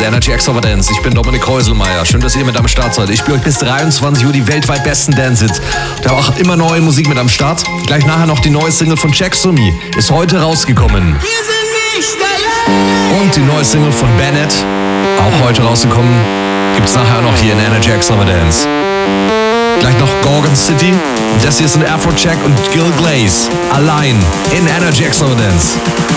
Energy Extravaganza. Ich bin Dominik Häuselmeier. Schön, dass ihr mit am Start seid. Ich spiele euch bis 23 Uhr die weltweit besten Dance-Hits. Da auch immer neue Musik mit am Start. Gleich nachher noch die neue Single von Checks to Me. Ist heute rausgekommen. Und die neue Single von Bennett, auch heute rausgekommen, gibt's nachher noch hier in Energy Extravaganza. Gleich noch Gorgon City. Und das hier sind Afrojack und Gil Glaze. Allein in Energy Extravaganza.